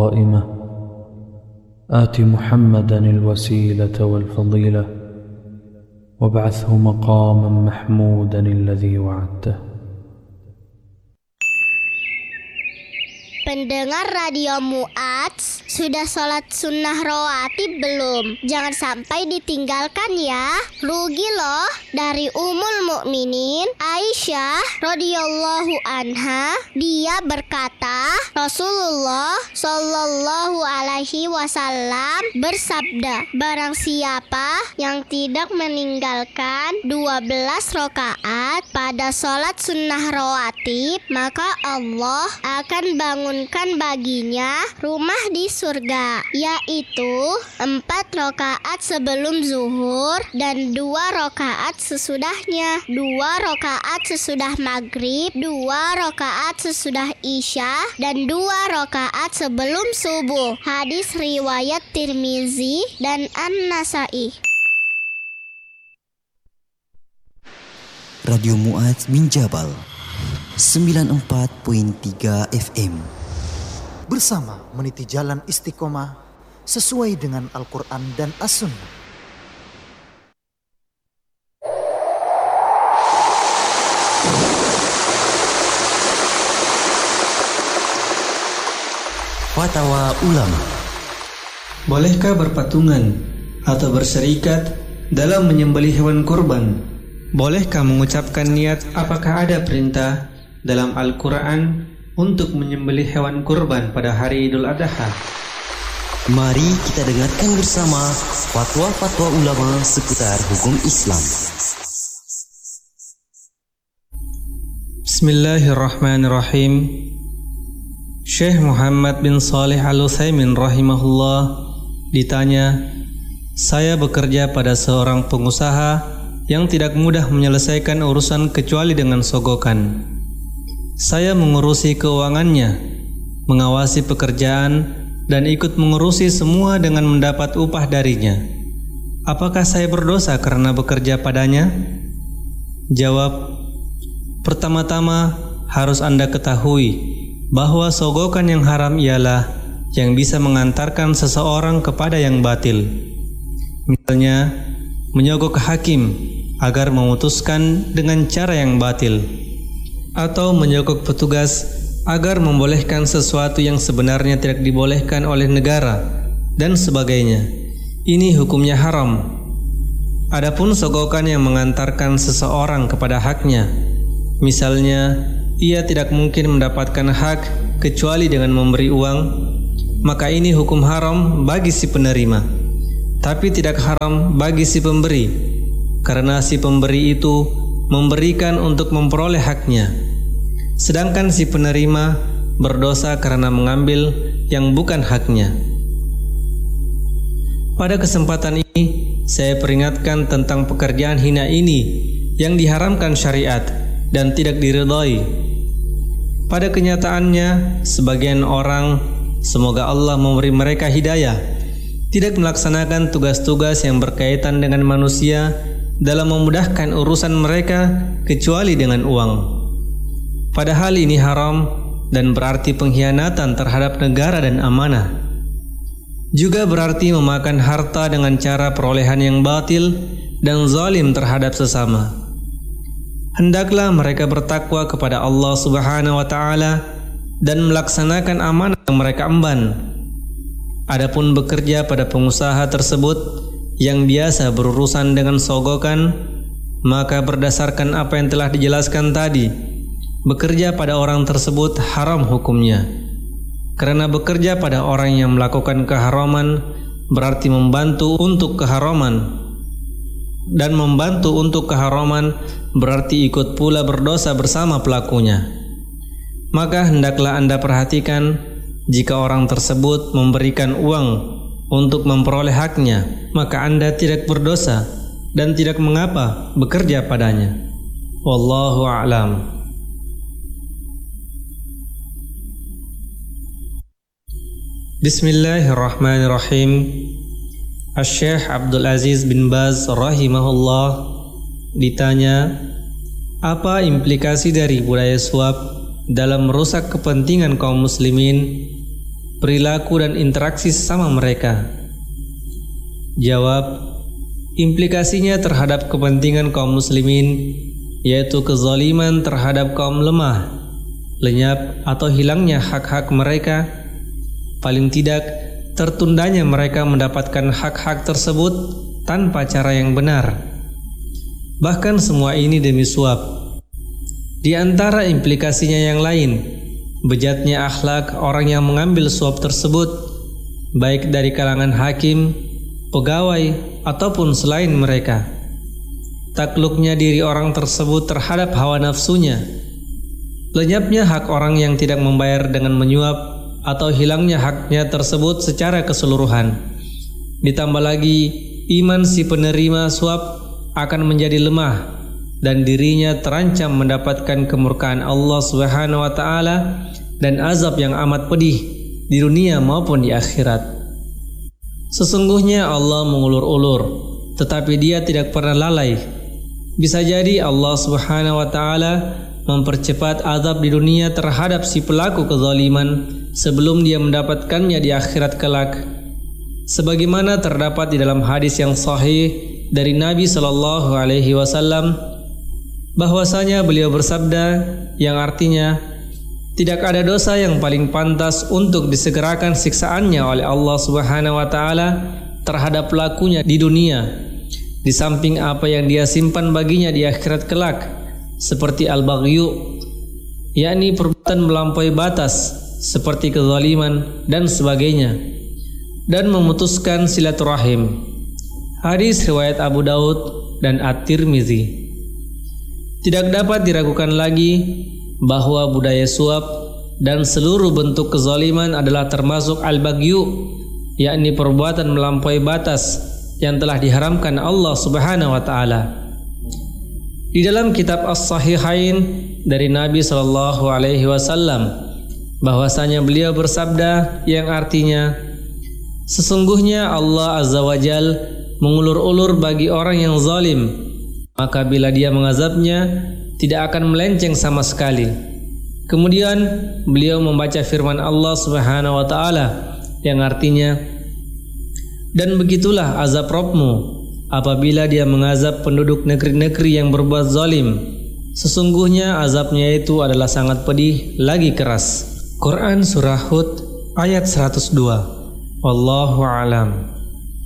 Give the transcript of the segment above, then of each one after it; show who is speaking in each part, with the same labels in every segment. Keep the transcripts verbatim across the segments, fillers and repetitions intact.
Speaker 1: قائمة آت محمدا الوسيلة والفضيلة وابعثه مقاما محمودا الذي وعدته.
Speaker 2: Pendengar Radio Mu'adz, sudah sholat sunnah rawatib belum? Jangan sampai ditinggalkan ya. Rugi loh. Dari Ummul Mukminin Aisyah radhiyallahu anha, dia berkata, Rasulullah Shallallahu alaihi wasallam bersabda, barang siapa yang tidak meninggalkan dua belas rakaat pada sholat sunnah rawatib, maka Allah akan bangun kan baginya rumah di surga, yaitu empat rakaat sebelum zuhur dan dua rakaat sesudahnya, dua rakaat sesudah maghrib, dua rakaat sesudah isya, dan dua rakaat sebelum subuh. Hadis riwayat Tirmizi dan An-Nasai.
Speaker 3: Radio Mu'adz bin Jabal sembilan puluh empat koma tiga F M.
Speaker 4: Bersama meniti jalan istiqomah sesuai dengan Al-Quran dan As-Sunnah.
Speaker 3: Fatwa Ulama.
Speaker 5: Bolehkah berpatungan atau berserikat dalam menyembelih hewan kurban? Bolehkah mengucapkan niat? Apakah ada perintah dalam Al-Quran untuk menyembelih hewan kurban pada hari Idul Adha?
Speaker 3: Mari kita dengarkan bersama fatwa-fatwa ulama seputar hukum Islam.
Speaker 5: Bismillahirrahmanirrahim. Syekh Muhammad bin Salih Al-Utsaimin rahimahullah ditanya, saya bekerja pada seorang pengusaha yang tidak mudah menyelesaikan urusan kecuali dengan sogokan. Saya mengurusi keuangannya, mengawasi pekerjaan, dan ikut mengurusi semua dengan mendapat upah darinya. Apakah saya berdosa karena bekerja padanya? Jawab, pertama-tama harus Anda ketahui bahwa sogokan yang haram ialah yang bisa mengantarkan seseorang kepada yang batil. Misalnya, menyogok hakim agar memutuskan dengan cara yang batil, atau menyogok petugas agar membolehkan sesuatu yang sebenarnya tidak dibolehkan oleh negara, dan sebagainya. Ini hukumnya haram. Adapun sogokan yang mengantarkan seseorang kepada haknya, misalnya ia tidak mungkin mendapatkan hak kecuali dengan memberi uang, maka ini hukum haram bagi si penerima, tapi tidak haram bagi si pemberi, karena si pemberi itu memberikan untuk memperoleh haknya, sedangkan si penerima berdosa karena mengambil yang bukan haknya. Pada kesempatan ini, saya peringatkan tentang pekerjaan hina ini yang diharamkan syariat dan tidak diridhai. Pada kenyataannya, sebagian orang, semoga Allah memberi mereka hidayah, tidak melaksanakan tugas-tugas yang berkaitan dengan manusia dalam memudahkan urusan mereka kecuali dengan uang. Padahal ini haram dan berarti pengkhianatan terhadap negara dan amanah. Juga berarti memakan harta dengan cara perolehan yang batil dan zalim terhadap sesama. Hendaklah mereka bertakwa kepada Allah Subhanahu wa taala dan melaksanakan amanah yang mereka emban. Adapun bekerja pada pengusaha tersebut yang biasa berurusan dengan sogokan, maka berdasarkan apa yang telah dijelaskan tadi, bekerja pada orang tersebut haram hukumnya. Karena bekerja pada orang yang melakukan keharaman berarti membantu untuk keharaman, dan membantu untuk keharaman berarti ikut pula berdosa bersama pelakunya. Maka hendaklah Anda perhatikan, jika orang tersebut memberikan uang untuk memperoleh haknya, maka Anda tidak berdosa dan tidak mengapa bekerja padanya. Wallahu a'lam. Bismillahirrahmanirrahim. Asy-Syaikh Abdul Aziz bin Baz rahimahullah ditanya, apa implikasi dari budaya suap dalam merusak kepentingan kaum muslimin perilaku dan interaksi sesama mereka. Jawab, implikasinya terhadap kepentingan kaum muslimin, yaitu kezaliman terhadap kaum lemah, lenyap atau hilangnya hak-hak mereka, paling tidak tertundanya mereka mendapatkan hak-hak tersebut tanpa cara yang benar. Bahkan semua ini demi suap. Di antara implikasinya yang lain, bejatnya akhlak orang yang mengambil suap tersebut, baik dari kalangan hakim, pegawai, ataupun selain mereka. Takluknya diri orang tersebut terhadap hawa nafsunya, lenyapnya hak orang yang tidak membayar dengan menyuap, atau hilangnya haknya tersebut secara keseluruhan. Ditambah lagi, iman si penerima suap akan menjadi lemah dan dirinya terancam mendapatkan kemurkaan Allah Subhanahu wa taala dan azab yang amat pedih di dunia maupun di akhirat. Sesungguhnya Allah mengulur-ulur, tetapi Dia tidak pernah lalai. Bisa jadi Allah Subhanahu wa taala mempercepat azab di dunia terhadap si pelaku kezaliman sebelum dia mendapatkannya di akhirat kelak. Sebagaimana terdapat di dalam hadis yang sahih dari Nabi sallallahu alaihi wasallam bahwasanya beliau bersabda, yang artinya, tidak ada dosa yang paling pantas untuk disegerakan siksaannya oleh Allah Subhanahu wa taala terhadap pelakunya di dunia, di samping apa yang Dia simpan baginya di akhirat kelak, seperti al-baghyu, yakni perbuatan melampaui batas seperti kezaliman dan sebagainya, dan memutuskan silaturahim. Hadis riwayat Abu Daud dan At-Tirmizi. Tidak dapat diragukan lagi bahwa budaya suap dan seluruh bentuk kezaliman adalah termasuk al-baghyu, yakni perbuatan melampaui batas yang telah diharamkan Allah Subhanahu wa taala. Di dalam kitab As-Sahihain dari Nabi sallallahu alaihi wasallam bahwasanya beliau bersabda, yang artinya, sesungguhnya Allah Azza wa Jal mengulur-ulur bagi orang yang zalim, maka bila Dia mengazabnya tidak akan melenceng sama sekali. Kemudian beliau membaca firman Allah Subhanahu wa taala yang artinya, dan begitulah azab Rabbmu apabila Dia mengazab penduduk negeri-negeri yang berbuat zalim. Sesungguhnya azabnya itu adalah sangat pedih lagi keras. Quran Surah Hud ayat seratus dua. Wallahu a'lam.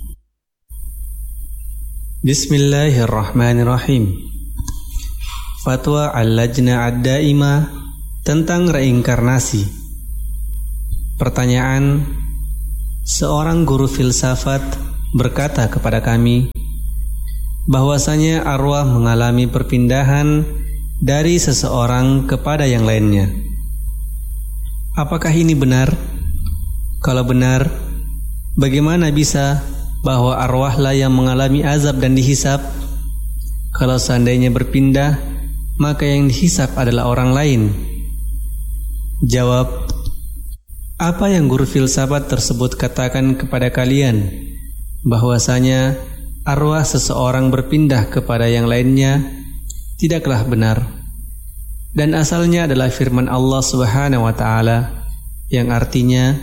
Speaker 5: Bismillahirrahmanirrahim. Fatwa Al-Lajnah Ad-Daimah tentang reinkarnasi. Pertanyaan: seorang guru filsafat berkata kepada kami bahwasanya arwah mengalami perpindahan dari seseorang kepada yang lainnya. Apakah ini benar? Kalau benar, bagaimana bisa bahwa arwahlah yang mengalami azab dan dihisab? Kalau seandainya berpindah, maka yang dihisab adalah orang lain. Jawab: apa yang guru filsafat tersebut katakan kepada kalian, bahwasanya arwah seseorang berpindah kepada yang lainnya, tidaklah benar. Dan asalnya adalah firman Allah Subhanahu wa taala yang artinya,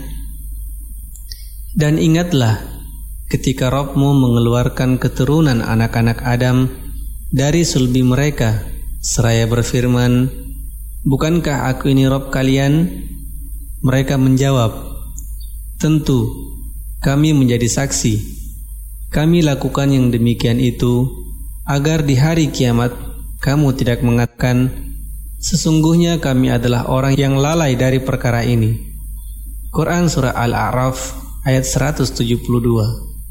Speaker 5: dan ingatlah ketika Rabbmu mengeluarkan keturunan anak-anak Adam dari sulbi mereka, seraya berfirman, bukankah aku ini Rabb kalian? Mereka menjawab, tentu, kami menjadi saksi. Kami lakukan yang demikian itu agar di hari kiamat kamu tidak mengatakan, sesungguhnya kami adalah orang yang lalai dari perkara ini. Quran Surah Al-A'raf ayat seratus tujuh puluh dua.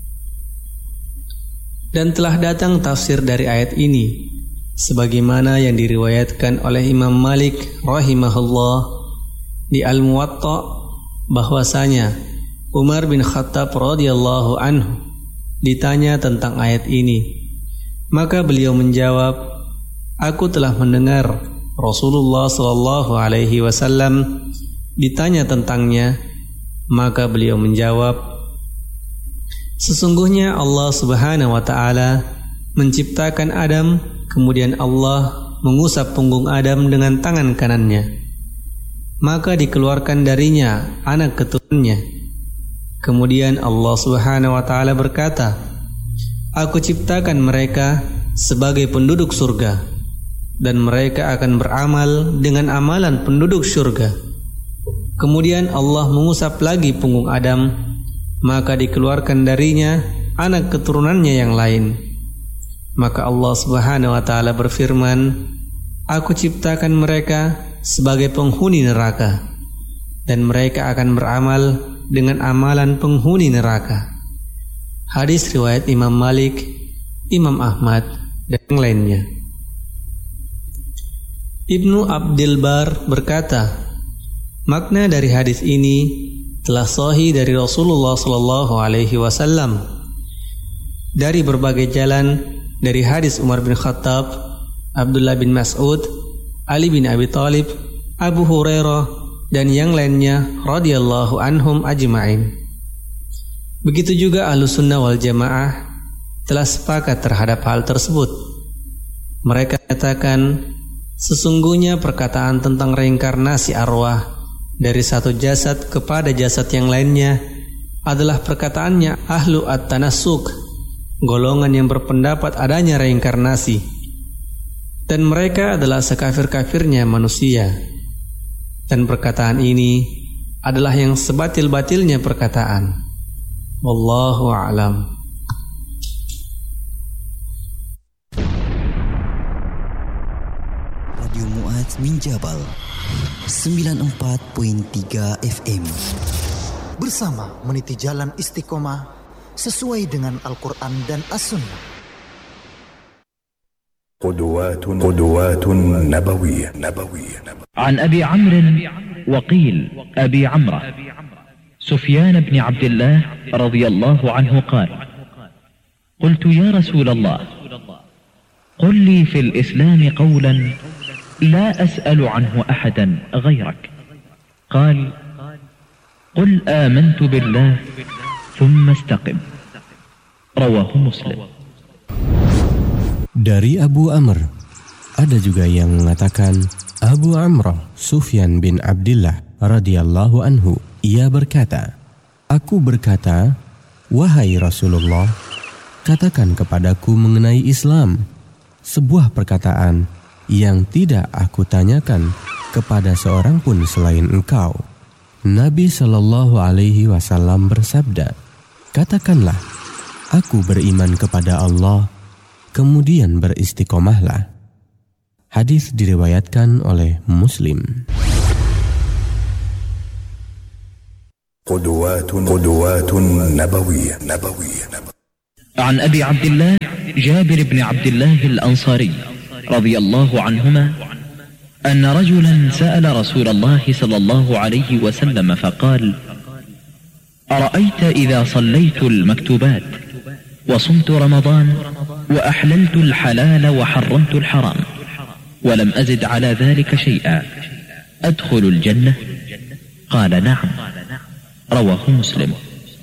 Speaker 5: Dan telah datang tafsir dari ayat ini sebagaimana yang diriwayatkan oleh Imam Malik rahimahullah di Al-Muwatta bahwasanya Umar bin Khattab radhiyallahu anhu ditanya tentang ayat ini, maka beliau menjawab, aku telah mendengar Rasulullah sallallahu alaihi wasallam ditanya tentangnya, maka beliau menjawab, sesungguhnya Allah Subhanahu wa taala menciptakan Adam, kemudian Allah mengusap punggung Adam dengan tangan kanannya. maka dikeluarkan darinya anak keturunannya. Kemudian Allah Subhanahu wa taala berkata, Aku ciptakan mereka sebagai penduduk surga, dan mereka akan beramal dengan amalan penduduk surga. Kemudian Allah mengusap lagi punggung Adam, maka dikeluarkan darinya anak keturunannya yang lain. Maka Allah Subhanahu wa taala berfirman, Aku ciptakan mereka sebagai penghuni neraka, dan mereka akan beramal dengan amalan penghuni neraka. Hadis riwayat Imam Malik, Imam Ahmad, dan yang lainnya. Ibnu Abdul Bar berkata, makna dari hadis ini telah sahih dari Rasulullah Sallallahu Alaihi Wasallam dari berbagai jalan, dari hadis Umar bin Khattab, Abdullah bin Mas'ud, Ali bin Abi Thalib, Abu Hurairah, dan yang lainnya radhiyallahu anhum ajma'in. Begitu juga Ahlus Sunnah wal Jamaah telah sepakat terhadap hal tersebut. Mereka katakan, sesungguhnya perkataan tentang reinkarnasi arwah dari satu jasad kepada jasad yang lainnya adalah perkataannya ahlu at-tanassuk, golongan yang berpendapat adanya reinkarnasi, dan mereka adalah sekafir-kafirnya manusia. Dan perkataan ini adalah yang sebatil-batilnya perkataan. Wallahu a'lam.
Speaker 3: Radio Mu'adz min Jabal sembilan puluh empat koma tiga F M.
Speaker 4: Bersama meniti jalan istiqomah sesuai dengan Al-Quran dan As-Sunnah.
Speaker 6: قدوات قدوات نبوية نبوية
Speaker 7: عن أبي عمرو وقيل أبي عمرو سفيان بن عبد الله رضي الله عنه قال: قلت يا رسول الله قل لي في الإسلام قولا لا أسأل عنه أحدا غيرك. قال: قل آمنت بالله ثم استقم. رواه مسلم.
Speaker 8: Dari Abu Amr, ada juga yang mengatakan Abu Amr Sufyan bin Abdillah radhiyallahu anhu, ia berkata, Aku berkata, wahai Rasulullah, katakan kepadaku mengenai Islam, sebuah perkataan yang tidak aku tanyakan kepada seorang pun selain engkau. Nabi Shallallahu Alaihi Wasallam bersabda, katakanlah, aku beriman kepada Allah, kemudian beristiqomahlah. Hadis diriwayatkan oleh Muslim.
Speaker 6: قدوات قدوات نبوية نبوية
Speaker 7: عن أبي عبد الله جابر بن عبد الله الأنصاري رضي الله عنهما أن رجلا سأل رسول الله صلى الله عليه وسلم فقال: أرأيت إذا صليت المكتوبات وصمت رمضان وأحللت الحلال وحرمت الحرام ولم أزد على ذلك شيئا أدخل الجنة؟ قال: نعم. رواه مسلم.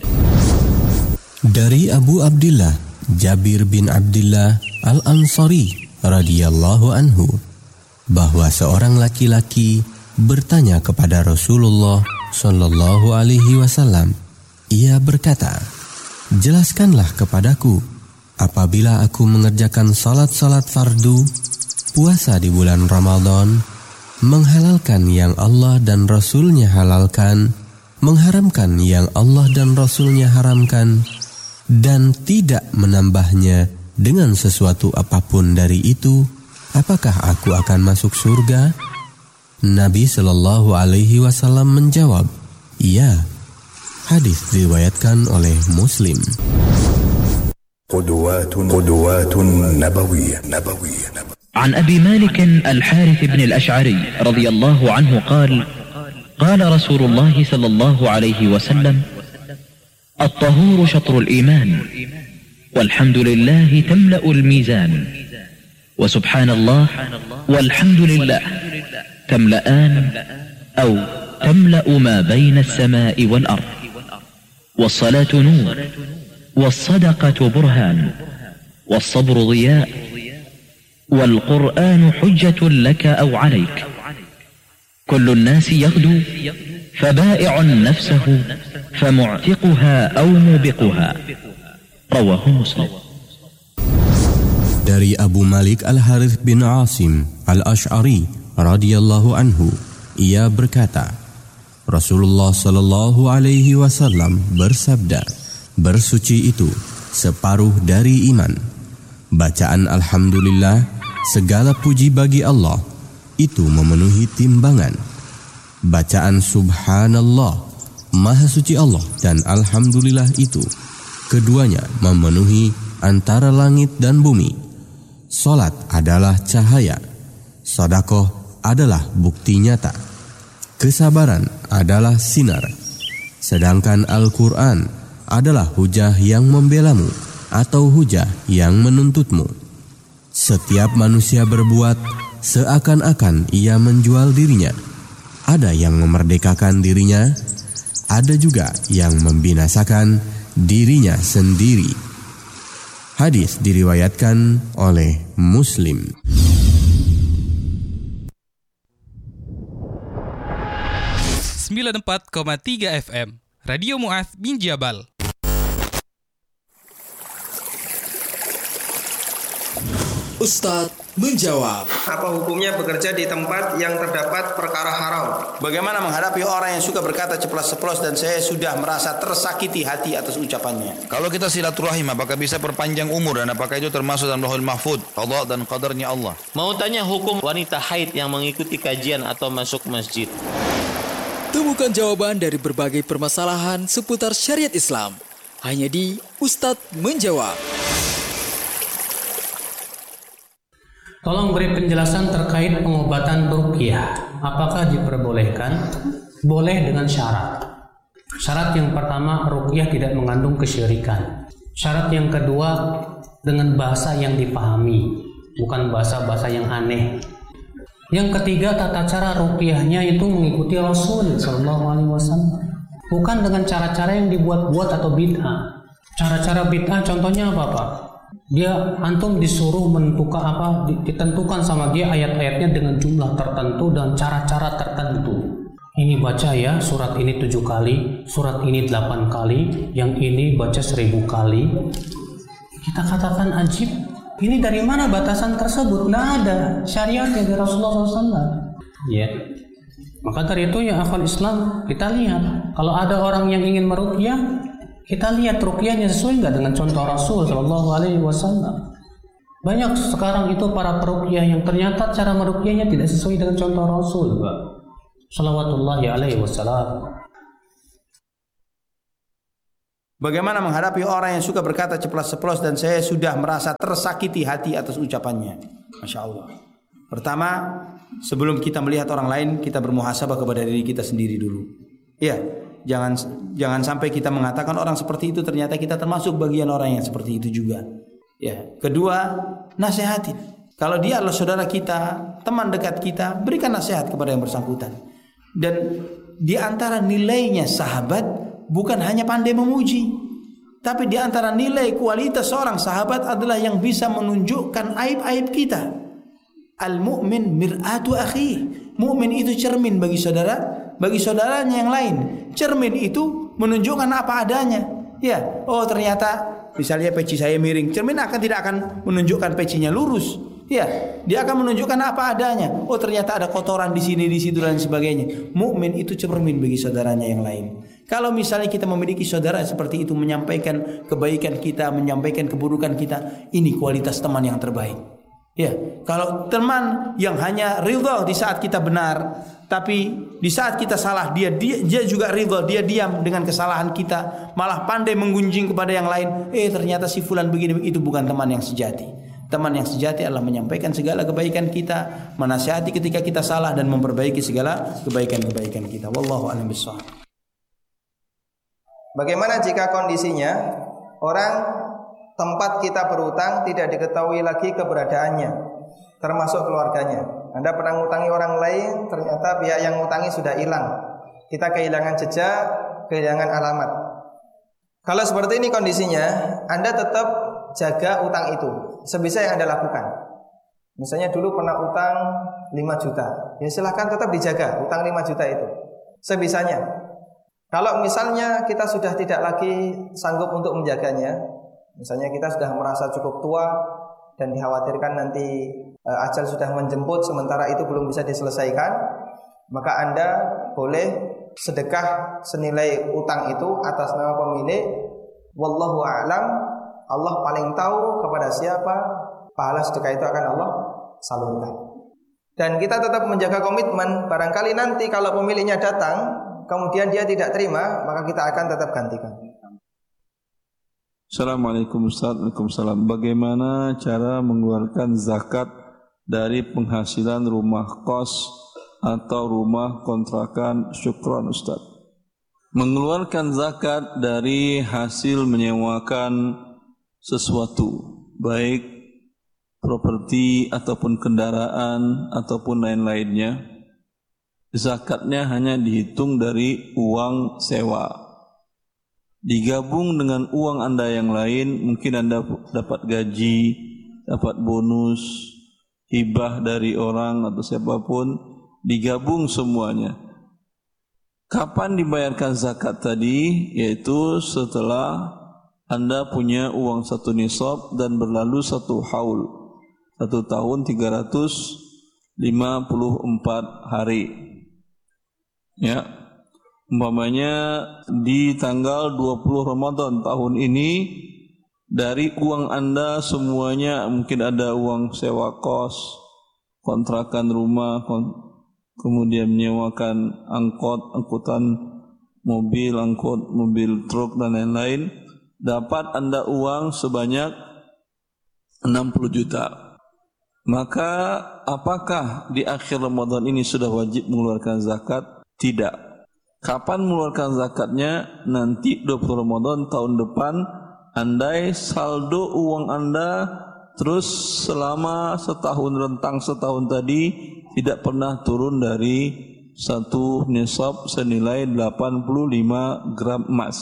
Speaker 8: Dari Abu Abdillah Jabir bin Abdillah Al-Ansari radhiyallahu anhu, bahwa seorang laki-laki bertanya kepada Rasulullah sallallahu alaihi wasallam. Ia berkata, jelaskanlah kepadaku, apabila aku mengerjakan salat-salat fardu, puasa di bulan Ramadan, menghalalkan yang Allah dan Rasulnya halalkan, mengharamkan yang Allah dan Rasulnya haramkan, dan tidak menambahnya dengan sesuatu apapun dari itu, apakah aku akan masuk surga? Nabi Shallallahu Alaihi Wasallam menjawab, iya. Hadis diriwayatkan oleh Muslim.
Speaker 6: قدوات قدوات نبوية نبوية
Speaker 7: عن أبي مالك الحارث بن الأشعري رضي الله عنه قال: قال رسول الله صلى الله عليه وسلم: الطهور شطر الإيمان، والحمد لله تملأ الميزان، وسبحان الله والحمد لله تملأان أو تملأ ما بين السماء والأرض، والصلاة نور، والصدقة برهان، والصبر ضياء، والقرآن حجة لك أو عليك، كل الناس يغدو فبائع نفسه فمعتقها أو موبقها. رواه مسلم.
Speaker 8: Dari Abu Malik Al-Harith bin Asim Al-Ash'ari radhiyallahu anhu, ia berkata, Rasulullah sallallahu alaihi wasallam bersabda, bersuci itu separuh dari iman. Bacaan alhamdulillah, segala puji bagi Allah, itu memenuhi timbangan. Bacaan subhanallah, maha suci Allah, dan alhamdulillah itu, keduanya memenuhi antara langit dan bumi. Salat adalah cahaya, sedekah adalah bukti nyata, kesabaran adalah sinar, sedangkan Al-Quran adalah hujah yang membelamu atau hujah yang menuntutmu. Setiap manusia berbuat seakan-akan ia menjual dirinya. Ada yang memerdekakan dirinya, ada juga yang membinasakan dirinya sendiri. Hadis diriwayatkan oleh Muslim.
Speaker 9: sembilan puluh empat koma tiga F M Radio Mu'adz bin Jabal.
Speaker 10: Ustadz menjawab.
Speaker 5: Apa hukumnya bekerja di tempat yang terdapat perkara haram?
Speaker 11: Bagaimana menghadapi orang yang suka berkata ceplas-ceplos dan saya sudah merasa tersakiti hati atas ucapannya?
Speaker 12: Kalau kita silaturahim, apakah bisa perpanjang umur dan apakah itu termasuk dalam Lauhul Mahfuz, qada dan qadarnya Allah?
Speaker 13: Mau tanya hukum wanita haid yang mengikuti kajian atau masuk masjid.
Speaker 10: Temukan jawaban dari berbagai permasalahan seputar syariat Islam hanya di Ustadz Menjawab.
Speaker 14: Tolong beri penjelasan terkait pengobatan ruqyah. Apakah diperbolehkan? Boleh dengan syarat. Syarat yang pertama, ruqyah tidak mengandung kesyirikan. Syarat yang kedua, dengan bahasa yang dipahami, bukan bahasa-bahasa yang aneh. Yang ketiga, tata cara ruqyahnya itu mengikuti Rasul Sallallahu Alaihi Wasallam, bukan dengan cara-cara yang dibuat-buat atau bid'ah. Cara-cara bid'ah contohnya apa, Pak? Dia antum disuruh menentukan apa, ditentukan sama dia ayat-ayatnya dengan jumlah tertentu dan cara-cara tertentu. Ini baca ya surat ini tujuh kali, surat ini delapan kali, yang ini baca seribu kali. Kita katakan ajib. Ini dari mana batasan tersebut? Tidak ada syariatnya dari Rasulullah shallallahu alaihi wasallam. Ya. Maka dari itu ya akhwat Islam, kita lihat kalau ada orang yang ingin meruqyah, kita lihat ruqyahnya sesuai nggak dengan contoh Rasul Shallallahu Alaihi Wasallam. Banyak sekarang itu para peruqyah yang ternyata cara meruqyahnya tidak sesuai dengan contoh Rasul, Pak. Shalawatullahi Alaihi Wasallam.
Speaker 11: Bagaimana menghadapi orang yang suka berkata ceplas-ceplos dan saya sudah merasa tersakiti hati atas ucapannya? Masya Allah. Pertama, sebelum kita melihat orang lain, kita bermuhasabah kepada diri kita sendiri dulu. Ya. Jangan jangan sampai kita mengatakan orang seperti itu ternyata kita termasuk bagian orang yang seperti itu juga. Ya. Kedua, nasihatin. Kalau dia adalah saudara kita, teman dekat kita, berikan nasihat kepada yang bersangkutan. Dan di antara nilainya sahabat bukan hanya pandai memuji, tapi di antara nilai kualitas seorang sahabat adalah yang bisa menunjukkan aib-aib kita. Al-mu'min mir'atu akhi. Mu'min itu cermin bagi saudara bagi saudaranya yang lain. Cermin itu menunjukkan apa adanya. Ya, oh ternyata misalnya peci saya miring, cermin akan tidak akan menunjukkan pecinya lurus. Ya, dia akan menunjukkan apa adanya. Oh ternyata ada kotoran di sini, di situ dan sebagainya. Mukmin itu cermin bagi saudaranya yang lain. Kalau misalnya kita memiliki saudara seperti itu, menyampaikan kebaikan kita, menyampaikan keburukan kita, ini kualitas teman yang terbaik. Ya, kalau teman yang hanya ridha di saat kita benar, tapi di saat kita salah dia dia, dia juga ridha, dia diam dengan kesalahan kita, malah pandai menggunjing kepada yang lain, eh ternyata si fulan begini, itu bukan teman yang sejati. Teman yang sejati adalah menyampaikan segala kebaikan kita, menasihati ketika kita salah dan memperbaiki segala kebaikan-kebaikan kita. Wallahu a'lam bishawab.
Speaker 5: Bagaimana jika kondisinya orang tempat kita berutang tidak diketahui lagi keberadaannya, termasuk keluarganya? Anda pernah ngutangi orang lain, ternyata pihak yang ngutangi sudah hilang. Kita kehilangan jejak, kehilangan alamat. Kalau seperti ini kondisinya, Anda tetap jaga utang itu sebisa yang Anda lakukan. Misalnya dulu pernah utang
Speaker 15: lima juta. Ya silahkan tetap dijaga utang lima juta itu sebisanya. Kalau misalnya kita sudah tidak lagi sanggup untuk menjaganya, misalnya kita sudah merasa cukup tua dan dikhawatirkan nanti e, ajal sudah menjemput sementara itu belum bisa diselesaikan, maka Anda boleh sedekah senilai utang itu atas nama pemilik. Wallahu a'lam, Allah paling tahu kepada siapa pahala sedekah itu akan Allah salurkan. Dan kita tetap menjaga komitmen, barangkali nanti kalau pemiliknya datang kemudian dia tidak terima, maka kita akan tetap gantikan.
Speaker 16: Assalamualaikum Ustaz. Waalaikumsalam. Bagaimana cara mengeluarkan zakat dari penghasilan rumah kos atau rumah kontrakan? Syukran Ustaz. Mengeluarkan zakat dari hasil menyewakan sesuatu, baik properti ataupun kendaraan ataupun lain-lainnya, zakatnya hanya dihitung dari uang sewa. Digabung dengan uang Anda yang lain, mungkin Anda dapat gaji, dapat bonus, hibah dari orang atau siapapun, digabung semuanya. Kapan dibayarkan zakat tadi? Yaitu setelah Anda punya uang satu nisab dan berlalu satu haul, satu tahun tiga ratus lima puluh empat hari. Ya, umpamanya di tanggal dua puluh Ramadan tahun ini, dari uang Anda semuanya, mungkin ada uang sewa kos, kontrakan rumah, kemudian menyewakan angkot, angkutan mobil, angkut mobil truk dan lain-lain, dapat Anda uang sebanyak enam puluh juta. Maka apakah di akhir Ramadan ini sudah wajib mengeluarkan zakat? Tidak. Kapan mengeluarkan zakatnya? Nanti dua puluh Ramadan tahun depan, andai saldo uang Anda terus selama setahun, rentang setahun tadi tidak pernah turun dari satu nisab senilai delapan puluh lima gram emas.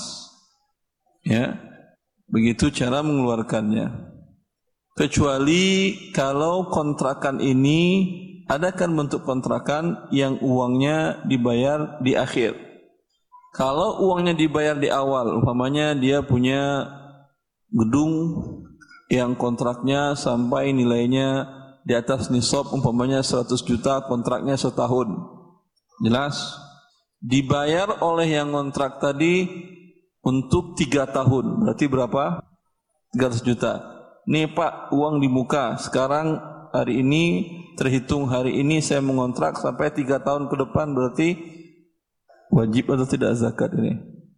Speaker 16: Ya, begitu cara mengeluarkannya. Kecuali kalau kontrakan ini ada kan bentuk kontrakan yang uangnya dibayar di akhir. Kalau uangnya dibayar di awal, umpamanya dia punya gedung yang kontraknya sampai nilainya di atas nisab, umpamanya seratus juta, kontraknya setahun. Jelas? Dibayar oleh yang kontrak tadi untuk tiga tahun. Berarti berapa? tiga ratus juta. Nih Pak, uang di muka. Sekarang hari ini, terhitung hari ini saya mengontrak sampai tiga tahun ke depan, berarti wajib atau tidak zakat ini?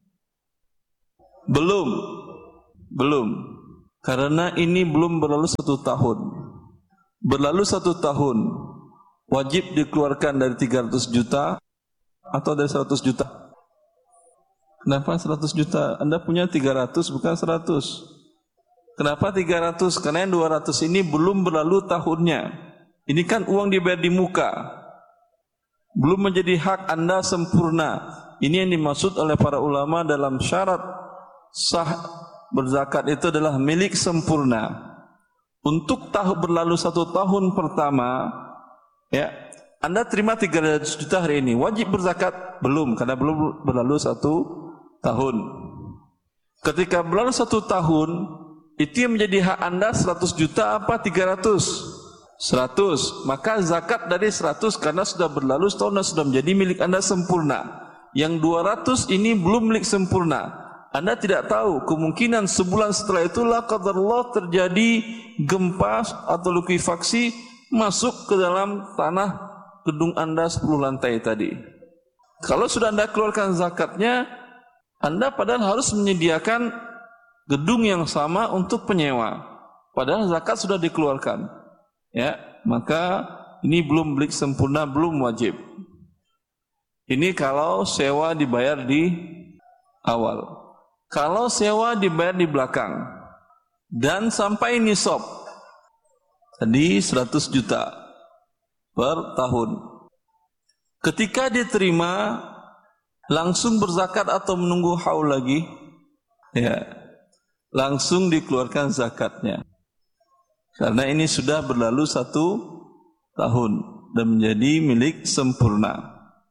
Speaker 16: Belum. Belum. Karena ini belum berlalu satu tahun. Berlalu satu tahun, wajib dikeluarkan dari tiga ratus juta atau dari seratus juta? Kenapa seratus juta? Anda punya tiga ratus bukan seratus. Kenapa tiga ratus? Karena yang dua ratus ini belum berlalu tahunnya. Ini kan uang dibayar di muka, belum menjadi hak Anda sempurna. Ini yang dimaksud oleh para ulama dalam syarat sah berzakat itu adalah milik sempurna. Untuk tahun berlalu satu tahun pertama, ya, Anda terima tiga ratus juta hari ini, wajib berzakat? Belum, karena belum berlalu satu tahun. Ketika berlalu satu tahun, itu yang menjadi hak Anda seratus juta apa tiga ratus? seratus. Maka zakat dari seratus karena sudah berlalu setahun dan sudah menjadi milik Anda sempurna. Yang dua ratus ini belum milik sempurna. Anda tidak tahu, kemungkinan sebulan setelah itulah qadarullah terjadi gempa atau likuifaksi masuk ke dalam tanah gedung Anda sepuluh lantai tadi. Kalau sudah Anda keluarkan zakatnya, Anda padahal harus menyediakan gedung yang sama untuk penyewa. Padahal zakat sudah dikeluarkan. Ya, maka ini belum milik sempurna, belum wajib. Ini kalau sewa dibayar di awal. Kalau sewa dibayar di belakang dan sampai nisab, tadi seratus juta per tahun. Ketika diterima, langsung berzakat atau menunggu haul lagi? Ya, langsung dikeluarkan zakatnya. Karena ini sudah berlalu satu tahun. dan menjadi milik sempurna.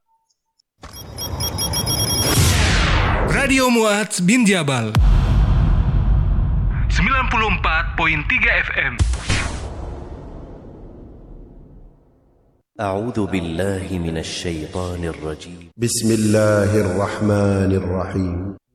Speaker 17: Radio Mu'adz bin Jabal sembilan puluh empat koma tiga F M.
Speaker 18: أعوذ بالله من الشيطان الرجيم
Speaker 19: بسم الله الرحمن الرحيم